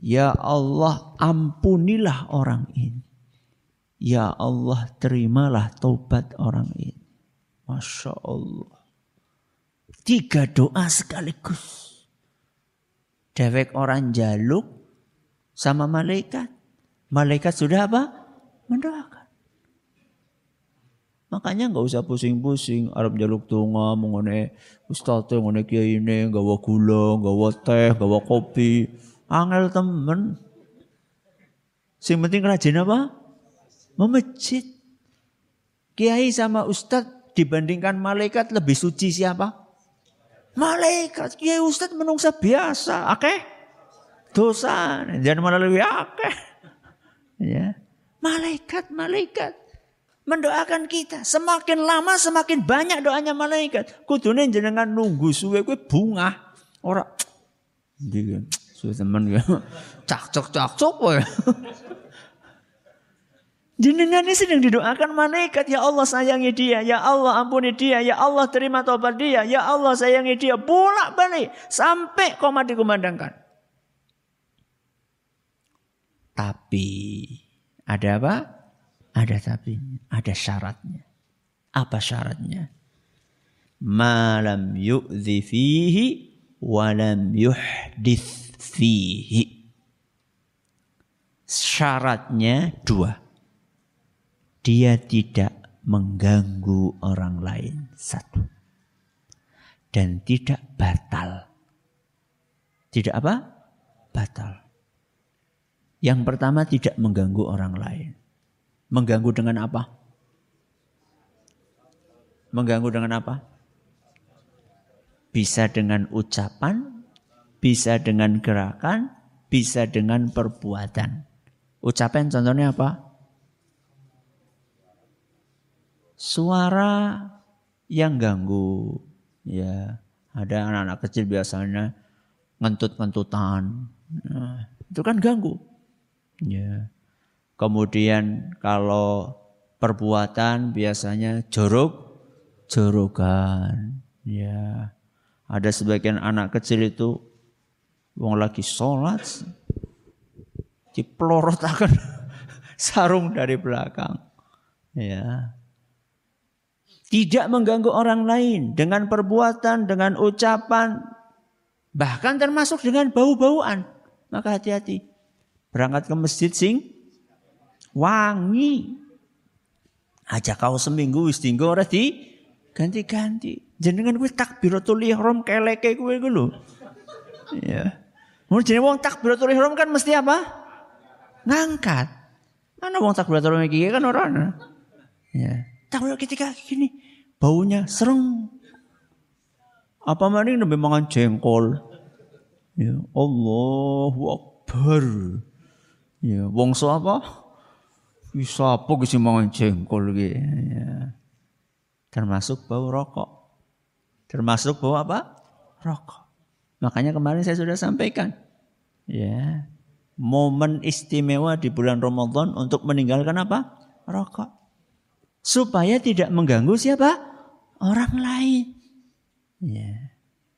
Ya Allah, ampunilah orang ini. Ya Allah, terimalah taubat orang ini. Masya Allah. 3 doa sekaligus. Dewek orang jaluk sama malaikat. Malaikat sudah apa? Mendoakan. Makanya enggak usah pusing-pusing. Arab jaluk donga, mengone ustaz, mengone kiai ini, gawa gula, gawa teh, gawa kopi. Angel temen. Sing penting rajin apa? Memejit. Kiai sama ustaz dibandingkan malaikat lebih suci siapa? Malaikat. Kiai ustaz menungsa biasa. Akeh dosa. Jangan malah lebih akeh. Ya. Malaikat mendoakan kita. Semakin lama semakin banyak doanya malaikat. Kudune jenengan nunggu suwe kuwi bungah. Ora. Ndi suwe temen ya. Cak-cok wae. Jenengan ini sedang didoakan malaikat. Ya Allah sayangi dia. Ya Allah ampuni dia. Ya Allah terima taubat dia. Ya Allah sayangi dia. Bolak-balik. Sampai komat dikumandangkan. Tapi. Ada apa? Ada tapi. Ada syaratnya. Apa syaratnya? Ma lam yu'dhi fihi. Wa lam yuhdith fihi. Syaratnya 2. Dia tidak mengganggu orang lain. 1. Dan tidak batal. Tidak apa? Batal. Yang pertama tidak mengganggu orang lain. Mengganggu dengan apa? Mengganggu dengan apa? Bisa dengan ucapan, bisa dengan gerakan, bisa dengan perbuatan. Ucapan contohnya apa? Suara yang ganggu, ya ada anak-anak kecil biasanya ngentut-ngentutan, nah, itu kan ganggu, ya. Kemudian kalau perbuatan biasanya jorok-jorokan, ya. Ada sebagian anak kecil itu, wong lagi sholat, diplorotakan sarung dari belakang, ya. Tidak mengganggu orang lain dengan perbuatan, dengan ucapan, bahkan termasuk dengan bau-bauan. Maka hati-hati. Berangkat ke masjid sing wangi. Aja kau seminggu wis dinggo ora di ganti-ganti. Jenengan kuwi takbiratul ihram keleke kuwi ku lho. Ya. Mun jenenge wong takbiratul ihram kan mesti apa? Ngangkat. Mana wong takbiratul ihram iki kan ora ana. Ya. Takbir ketika gini baunya sereng. Apa maning nembe mangan jengkol. Ya, Allahu Akbar. Ya, wong apa? Bisa apa sing mangan jengkol iki? Ya. Termasuk bau rokok. Termasuk bau apa? Rokok. Makanya kemarin saya sudah sampaikan. Ya. Momen istimewa di bulan Ramadan untuk meninggalkan apa? Rokok. Supaya tidak mengganggu siapa? Orang lain. Ya.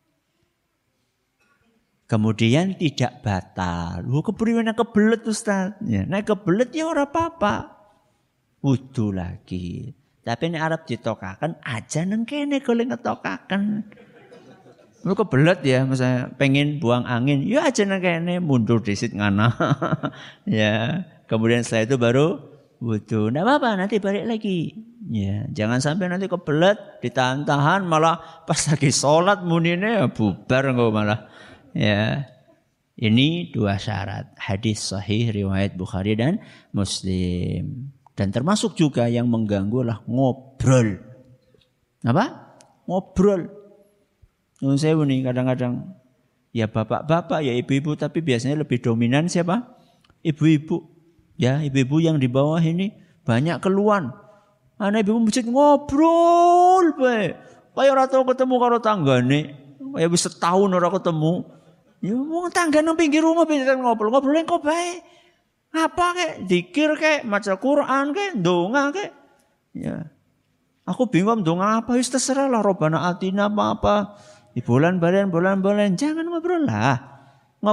Kemudian tidak batal. Kepriwene kebelet Ustaz. Ya, nek kebelet ya ora apa-apa. Wudu lagi. Tapi nek arep ditokaken aja nang kene golek ngetokaken. Lu kebelet ya, misalnya pengen buang angin, ya aja nang kene mundur disit ngana. Ya, kemudian setelah itu baru wudu. Nggak apa-apa, nanti balik lagi. Ya, jangan sampai nanti kebelet, ditahan-tahan, malah pas lagi sholat munine ya bubar enggak malah. Ya, ini 2 syarat. Hadis sahih riwayat Bukhari dan Muslim. Dan termasuk juga yang mengganggu lah ngobrol. Apa? Ngobrol. Nun sewu nih kadang-kadang ya bapak-bapak ya ibu-ibu, tapi biasanya lebih dominan siapa? Ibu-ibu. Ya, ibu-ibu yang di bawah ini banyak keluhan. Anak ibu masjid ngobrol bae. Kaya ora tau ketemu karo tanggane. Kaya wis setahun ora ketemu. Ya wong tangga nang pinggir rumah pinter ngobrol engko bae. Apa kek? Zikir kek, maca Quran kek, ndonga kek. Ya. Aku bingung ndonga apa, wis terserah lah Robbana atina apa-apa. Di bulan-bulan jangan ngobrol lah.